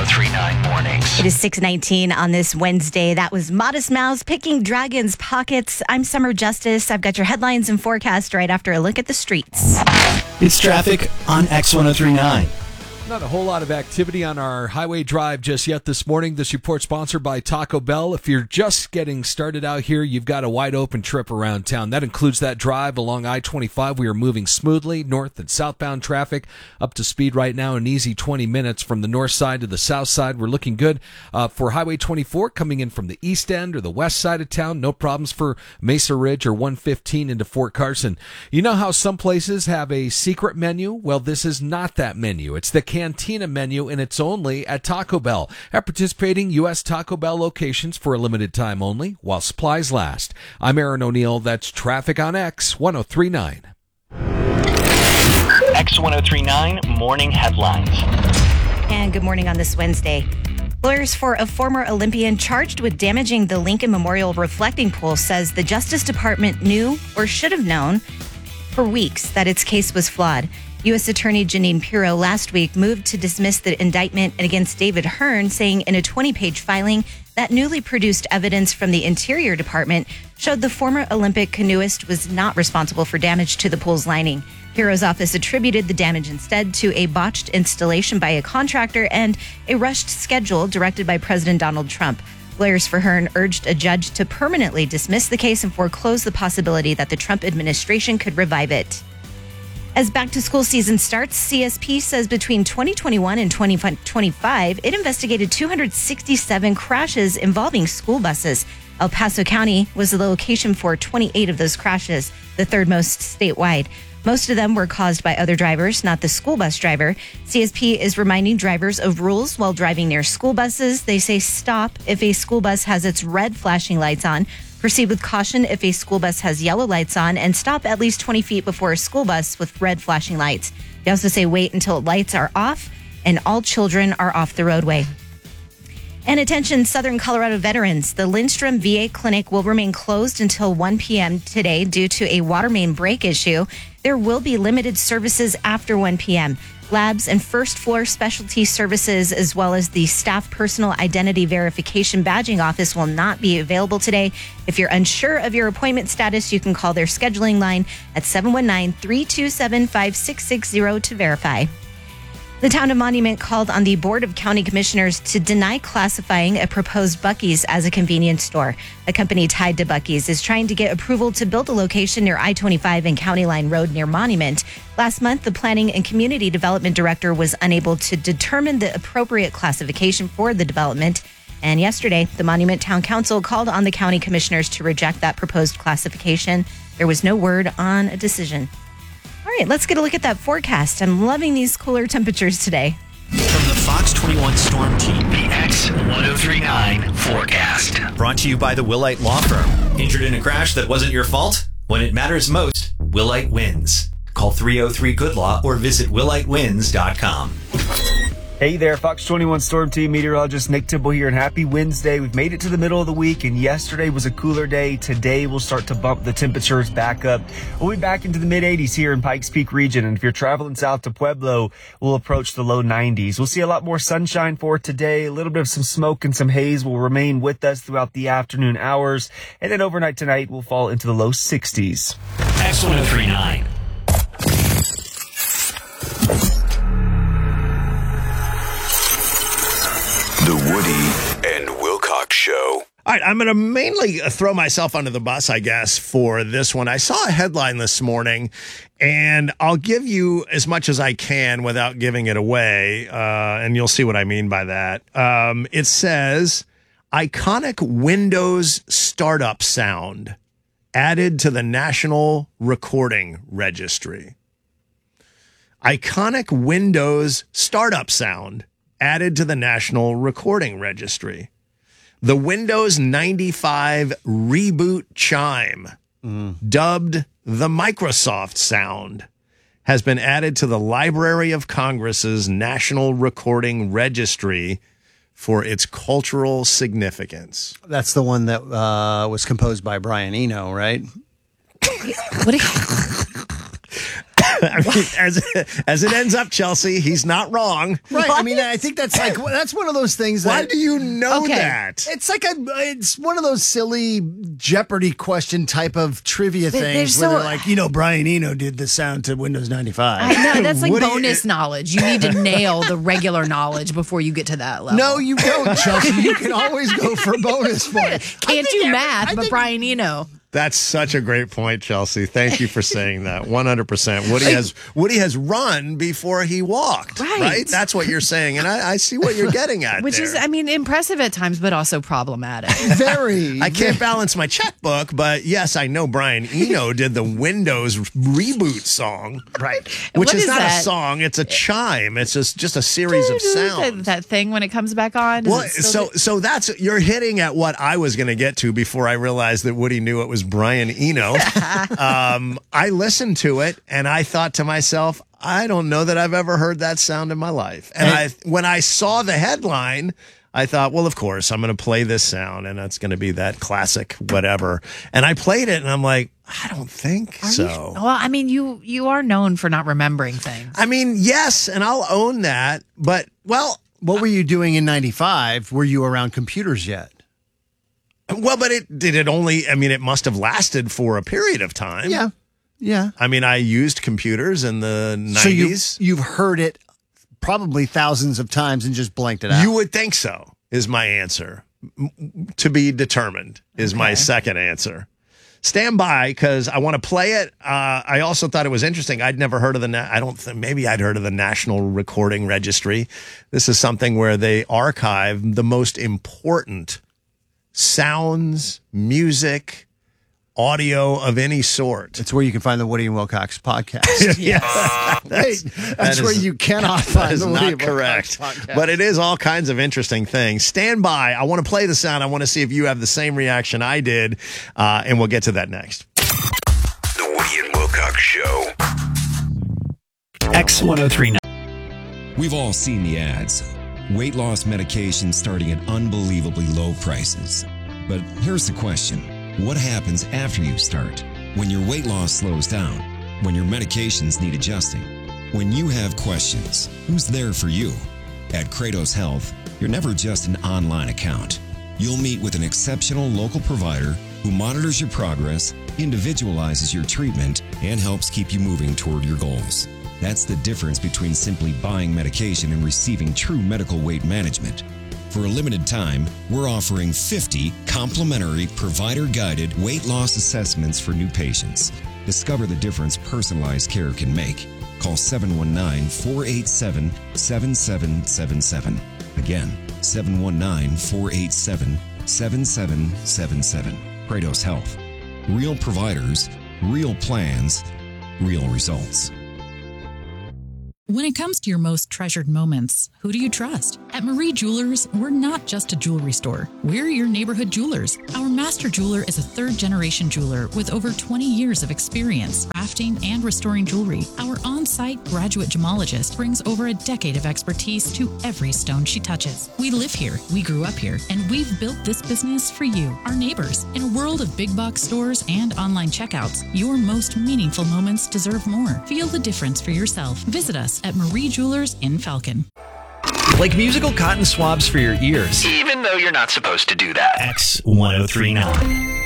1039 Mornings. It is 6:19 on this Wednesday. That was Modest Mouse picking Dragon's Pockets. I'm Summer Justice. I've got your headlines and forecast right after a look at the streets. It's traffic on X1039. Not a whole lot of activity on our highway drive just yet this morning. This report sponsored by Taco Bell. If you're just getting started out here, you've got a wide open trip around town. That includes that drive along I-25. We are moving smoothly. North and southbound traffic up to speed right now, an easy 20 minutes from the north side to the south side. We're looking good for Highway 24 coming in from the east end or the west side of town. No problems for Mesa Ridge or 115 into Fort Carson. You know how some places have a secret menu? Well, this is not that menu. It's the Cantina menu, and it's only at Taco Bell. At participating U.S. Taco Bell locations for a limited time only, while supplies last. I'm Aaron O'Neill. That's Traffic on X1039. X1039 Morning Headlines. And good morning on this Wednesday. Lawyers for a former Olympian charged with damaging the Lincoln Memorial reflecting pool says the Justice Department knew or should have known for weeks that its case was flawed. U.S. Attorney Jeanine Pirro last week moved to dismiss the indictment against David Hearn, saying in a 20-page filing that newly produced evidence from the Interior Department showed the former Olympic canoeist was not responsible for damage to the pool's lining. Pirro's office attributed the damage instead to a botched installation by a contractor and a rushed schedule directed by President Donald Trump. Lawyers for Hearn urged a judge to permanently dismiss the case and foreclose the possibility that the Trump administration could revive it. As back-to-school season starts, CSP says between 2021 and 2025, it investigated 267 crashes involving school buses. El Paso County was the location for 28 of those crashes, the third most statewide. Most of them were caused by other drivers, not the school bus driver. CSP is reminding drivers of rules while driving near school buses. They say stop if a school bus has its red flashing lights on. Proceed with caution if a school bus has yellow lights on, and stop at least 20 feet before a school bus with red flashing lights. They also say wait until lights are off and all children are off the roadway. And attention, Southern Colorado veterans. The Lindstrom VA Clinic will remain closed until 1 p.m. today due to a water main break issue. There will be limited services after 1 p.m. Labs and first floor specialty services, as well as the staff personal identity verification badging office, will not be available today. If you're unsure of your appointment status, you can call their scheduling line at 719-327-5660 to verify. The town of Monument called on the Board of County Commissioners to deny classifying a proposed Buc-ee's as a convenience store. A company tied to Buc-ee's is trying to get approval to build a location near I-25 and County Line Road near Monument. Last month, the Planning and Community Development Director was unable to determine the appropriate classification for the development. And yesterday, the Monument Town Council called on the county commissioners to reject that proposed classification. There was no word on a decision. All right, let's get a look at that forecast. I'm loving these cooler temperatures today. From the Fox 21 Storm Team. The X1039 Forecast. Brought to you by the Willite Law Firm. Injured in a crash that wasn't your fault? When it matters most, Willite wins. Call 303-GOOD-LAW or visit willitewins.com. Hey there, Fox 21 Storm Team meteorologist Nick Tibble here, and happy Wednesday. We've made it to the middle of the week, and yesterday was a cooler day. Today we'll start to bump the temperatures back up. We'll be back into the mid-80s here in Pikes Peak region, and if you're traveling south to Pueblo, we'll approach the low 90s. We'll see a lot more sunshine for today. A little bit of some smoke and some haze will remain with us throughout the afternoon hours, and then overnight tonight we'll fall into the low 60s. X1039. The Woody and Wilcox Show. All right, I'm going to mainly throw myself under the bus, I guess, for this one. I saw a headline this morning, and I'll give you as much as I can without giving it away, and you'll see what I mean by that. It says, iconic Windows startup sound added to the National Recording Registry. Iconic Windows startup sound added to the National Recording Registry. The Windows 95 reboot chime, dubbed the Microsoft sound, has been added to the Library of Congress's National Recording Registry for its cultural significance. That's the one that was composed by Brian Eno, right? What I mean, as it ends up, Chelsea, he's not wrong. Right. I mean, I think that's one of those things that. Why do you know that? It's one of those silly Jeopardy question type of trivia things where they're like, Brian Eno did the sound to Windows 95. I know, that's like bonus knowledge. You need to nail the regular knowledge before you get to that level. No, you don't, Chelsea. You can always go for bonus points. Can't do math, but Brian Eno. That's such a great point, Chelsea. Thank you for saying that. 100%. Woody has run before he walked. Right? That's what you're saying, and I see what you're getting at. Which is, impressive at times, but also problematic. Very. I can't balance my checkbook, but yes, I know Brian Eno did the Windows reboot song. Right. Which is not a song; it's a chime. It's just a series of sounds. That thing when it comes back on. Well, so that's you're hitting at what I was going to get to before I realized that Woody knew it was Brian Eno. I listened to it and I thought to myself, I don't know that I've ever heard that sound in my life. And when I saw the headline, I thought, well, of course, I'm going to play this sound and that's going to be that classic whatever. And I played it and I'm like, I don't think so. Well, you are known for not remembering things. Yes, and I'll own that. But, what were you doing in 95? Were you around computers yet? Well, but it must have lasted for a period of time. Yeah. Yeah. I used computers in the 90s. So you've heard it probably thousands of times and just blanked it out. You would think so, is my answer. To be determined is my second answer. Stand by, because I want to play it. I also thought it was interesting. I'd never heard of maybe I'd heard of the National Recording Registry. This is something where they archive the most important sounds, music, audio of any sort. It's where you can find the Woody and Wilcox podcast. Yes. That's where you cannot find the Woody and correct. Wilcox podcast. But it is all kinds of interesting things. Stand by. I want to play the sound. I want to see if you have the same reaction I did, and we'll get to that next. The Woody and Wilcox Show. X1039. We've all seen the ads. Weight loss medication starting at unbelievably low prices. But here's the question. What happens after you start? When your weight loss slows down? When your medications need adjusting? When you have questions, who's there for you? At Kratos Health, you're never just an online account. You'll meet with an exceptional local provider who monitors your progress, individualizes your treatment, and helps keep you moving toward your goals. That's the difference between simply buying medication and receiving true medical weight management. For a limited time, we're offering 50 complimentary provider-guided weight loss assessments for new patients. Discover the difference personalized care can make. Call 719-487-7777. Again, 719-487-7777. Kratos Health. Real providers, real plans, real results. When it comes to your most treasured moments, who do you trust? At Marie Jewelers, we're not just a jewelry store. We're your neighborhood jewelers. Our master jeweler is a third-generation jeweler with over 20 years of experience crafting and restoring jewelry. Our on-site graduate gemologist brings over a decade of expertise to every stone she touches. We live here, we grew up here, and we've built this business for you, our neighbors. In a world of big box stores and online checkouts, your most meaningful moments deserve more. Feel the difference for yourself. Visit us at Marie Jewelers in Falcon. Like musical cotton swabs for your ears. Even though you're not supposed to do that. X1039.